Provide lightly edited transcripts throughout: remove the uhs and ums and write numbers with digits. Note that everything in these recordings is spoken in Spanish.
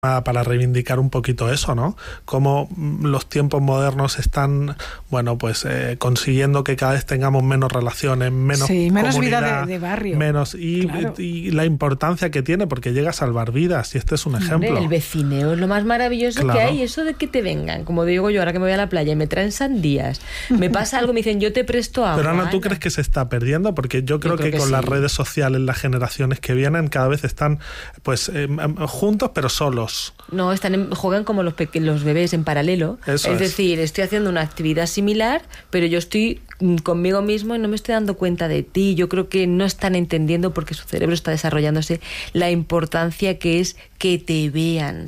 para reivindicar un poquito eso, ¿no? Cómo los tiempos modernos están, bueno, pues consiguiendo que cada vez tengamos menos relaciones, menos menos comunidad, vida de barrio. Menos, claro. y la importancia que tiene, porque llega a salvar vidas, y este es un ejemplo. Hombre, el vecineo es lo más maravilloso que hay, eso de que te vengan, como digo yo, ahora que me voy a la playa y me traen sandías, me pasa algo, me dicen, yo te presto agua. Pero Ana, ¿tú crees que se está perdiendo? Porque yo creo que con sí. las redes sociales, las generaciones que vienen, cada vez están pues juntos, pero solos. No, juegan como los bebés en paralelo. Es decir, estoy haciendo una actividad similar, pero yo estoy conmigo mismo y no me estoy dando cuenta de ti. Yo creo que no están entendiendo, porque su cerebro está desarrollándose, la importancia que es que te vean.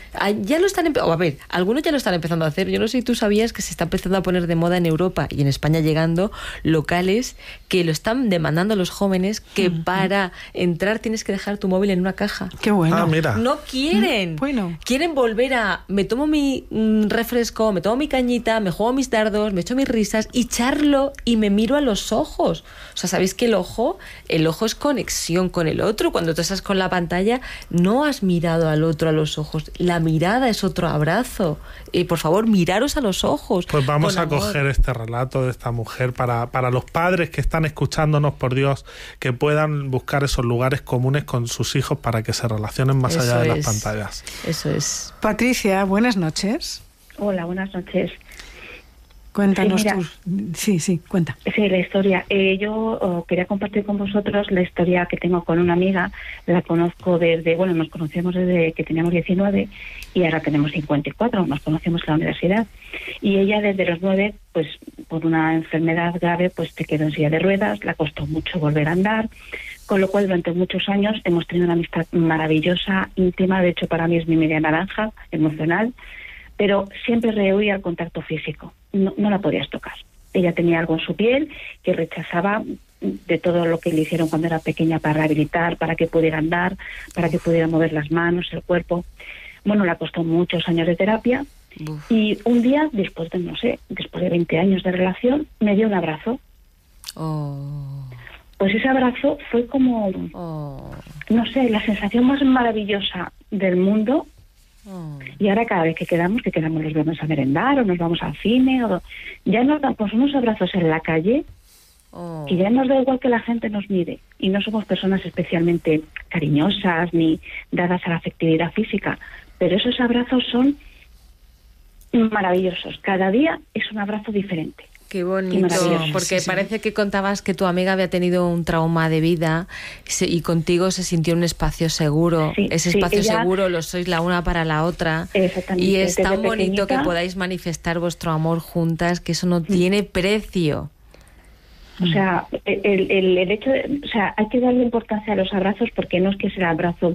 Ya lo están a ver, algunos ya lo están empezando a hacer. Yo no sé si tú sabías que se está empezando a poner de moda en Europa y en España llegando locales que lo están demandando a los jóvenes, que para entrar tienes que dejar tu móvil en una caja. Qué bueno. Ah, mira. No quieren. Bueno. Quieren volver a... Me tomo mi refresco, me tomo mi cañita, me juego mis dardos, me echo mis risas y charlo y me miro a los ojos. O sea, ¿sabéis que el ojo es conexión con el otro? Cuando tú estás con la pantalla, no has mirado al otro a los ojos. La mirada es otro abrazo. Por favor, miraros a los ojos. Pues vamos a coger este relato de esta mujer para los padres que están escuchándonos, por Dios, que puedan buscar esos lugares comunes con sus hijos para que se relacionen más allá de las pantallas. Eso es. Patricia, buenas noches. Hola, buenas noches. Cuéntanos Sí, cuenta. Sí, la historia. Yo quería compartir con vosotros la historia que tengo con una amiga. La conozco nos conocemos desde que teníamos 19 y ahora tenemos 54. Nos conocemos en la universidad. Y ella desde los 9, pues por una enfermedad grave, pues se quedó en silla de ruedas. Le costó mucho volver a andar. Con lo cual, durante muchos años hemos tenido una amistad maravillosa, íntima. De hecho, para mí es mi media naranja emocional. Pero siempre rehuía el contacto físico. No la podías tocar. Ella tenía algo en su piel que rechazaba de todo lo que le hicieron cuando era pequeña para rehabilitar, para que pudiera andar, para que pudiera mover las manos, el cuerpo. Bueno, le costó muchos años de terapia. Y un día, después de 20 años de relación, me dio un abrazo. Pues ese abrazo fue como, no sé, la sensación más maravillosa del mundo. Y ahora cada vez que quedamos nos vamos a merendar o nos vamos al cine, ya nos damos unos abrazos en la calle y ya nos da igual que la gente nos mire. Y no somos personas especialmente cariñosas ni dadas a la afectividad física, pero esos abrazos son maravillosos. Cada día es un abrazo diferente. Qué bonito, porque parece que contabas que tu amiga había tenido un trauma de vida y contigo se sintió un espacio seguro. Ese espacio seguro lo sois la una para la otra. Exactamente. Y es tan bonito que podáis manifestar vuestro amor juntas, que eso no tiene precio. O sea, el hecho de... O sea, hay que darle importancia a los abrazos, porque no es que sea el abrazo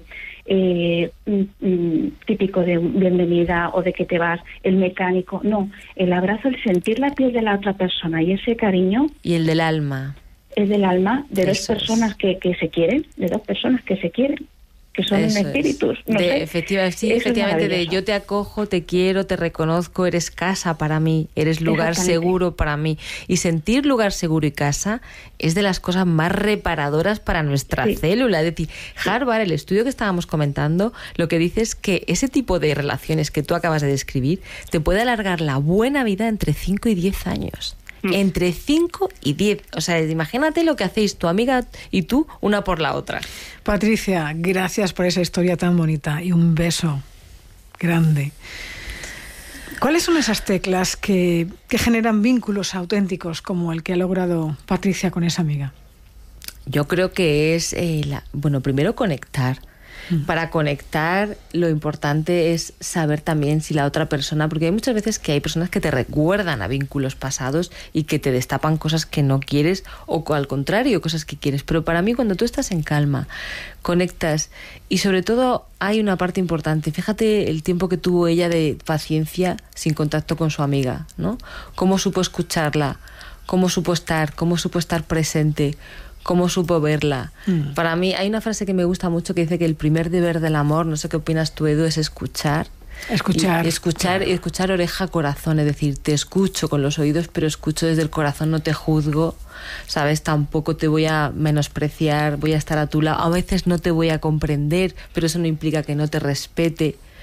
típico de bienvenida o de que te vas, el mecánico. No, el abrazo, el sentir la piel de la otra persona y ese cariño... Y el del alma. Es del alma, de dos personas que se quieren, que son espíritus. Efectivamente, de yo te acojo, te quiero, te reconozco, eres casa para mí, eres lugar seguro para mí. Y sentir lugar seguro y casa es de las cosas más reparadoras para nuestra célula. Es decir, Harvard, el estudio que estábamos comentando, lo que dice es que ese tipo de relaciones que tú acabas de describir te puede alargar la buena vida entre 5 y 10 años. Entre 5 y 10. O sea, imagínate lo que hacéis tu amiga y tú, una por la otra. Patricia, gracias por esa historia tan bonita y un beso grande. ¿Cuáles son esas teclas que generan vínculos auténticos como el que ha logrado Patricia con esa amiga? Yo creo que es, primero conectar. Para conectar, lo importante es saber también si la otra persona, porque hay muchas veces que hay personas que te recuerdan a vínculos pasados y que te destapan cosas que no quieres, o al contrario, cosas que quieres. Pero para mí, cuando tú estás en calma, conectas, y sobre todo hay una parte importante. Fíjate el tiempo que tuvo ella de paciencia sin contacto con su amiga, ¿no? Cómo supo escucharla, cómo supo estar presente, cómo supo verla. Para mí hay una frase que me gusta mucho que dice que el primer deber del amor, no sé qué opinas tú, Edu, es escuchar. Escuchar oreja, corazón, es decir, te escucho con los oídos, pero escucho desde el corazón, no te juzgo, ¿sabes? Tampoco te voy a menospreciar, voy a estar a tu lado. A veces no te voy a comprender, pero eso no implica que no te respete.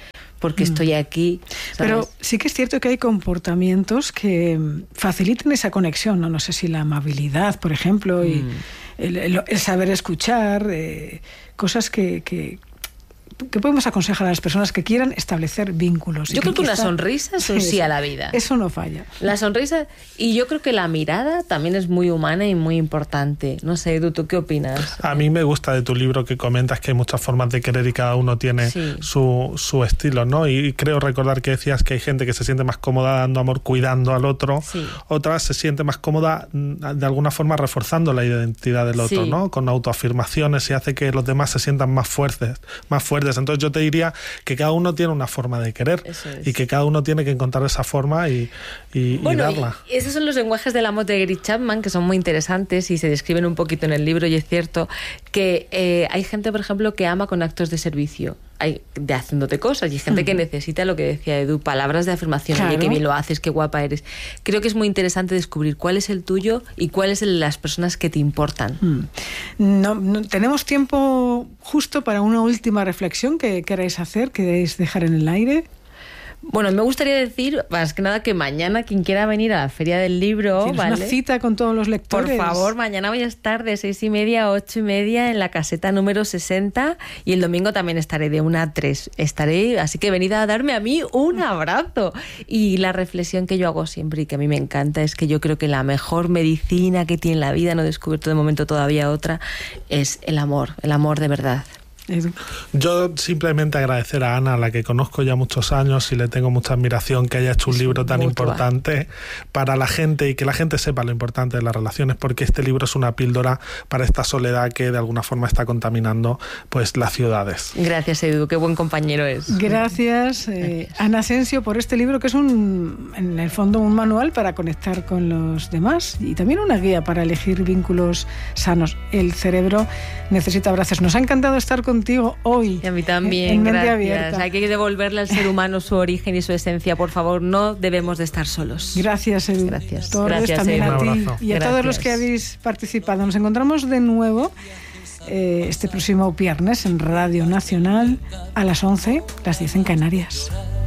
porque estoy aquí, ¿sabes? Pero sí que es cierto que hay comportamientos que facilitan esa conexión, ¿no? No sé si la amabilidad, por ejemplo, y el saber escuchar, cosas que podemos aconsejar a las personas que quieran establecer vínculos. Yo creo que una sonrisa es un sí a la vida. Eso no falla. La sonrisa, y yo creo que la mirada también es muy humana y muy importante. No sé, Edu, ¿tú qué opinas? A mí me gusta de tu libro que comentas que hay muchas formas de querer y cada uno tiene su estilo, ¿no? Y creo recordar que decías que hay gente que se siente más cómoda dando amor cuidando al otro, otras se siente más cómoda de alguna forma reforzando la identidad del otro, ¿no? Con autoafirmaciones y hace que los demás se sientan más fuertes. Entonces yo te diría que cada uno tiene una forma de querer y que cada uno tiene que encontrar esa forma y darla. Y esos son los lenguajes del amor de Gary Chapman, que son muy interesantes y se describen un poquito en el libro, y es cierto que hay gente, por ejemplo, que ama con actos de servicio, de haciéndote cosas, y hay gente que necesita lo que decía Edu, palabras de afirmación, oye, qué bien lo haces, qué guapa eres. Creo que es muy interesante descubrir cuál es el tuyo y cuáles son las personas que te importan. No, tenemos tiempo justo para una última reflexión que queráis hacer, queréis dejar en el aire. Bueno, me gustaría decir, más que nada, que mañana quien quiera venir a la Feria del Libro, ¿tienes una cita con todos los lectores? Por favor, mañana voy a estar de 6:30 a 8:30 en la caseta número 60, y el domingo también estaré de 1 a 3. Así que venid a darme a mí un abrazo. Y la reflexión que yo hago siempre y que a mí me encanta es que yo creo que la mejor medicina que tiene la vida, no he descubierto de momento todavía otra, es el amor de verdad. Yo simplemente agradecer a Ana, a la que conozco ya muchos años y le tengo mucha admiración, que haya hecho un libro tan importante para la gente y que la gente sepa lo importante de las relaciones, porque este libro es una píldora para esta soledad que de alguna forma está contaminando pues las ciudades. Gracias, Edu, qué buen compañero es. Gracias. Ana Asensio, por este libro que es en el fondo un manual para conectar con los demás y también una guía para elegir vínculos sanos. El cerebro necesita abrazos. Nos ha encantado estar contigo hoy. Y a mí también, gracias. Hay que devolverle al ser humano su origen y su esencia. Por favor, no debemos de estar solos. Gracias, Edu. Gracias. Gracias, también Edu. a ti y a todos los que habéis participado. Nos encontramos de nuevo este próximo viernes en Radio Nacional a las 11, las 10 en Canarias.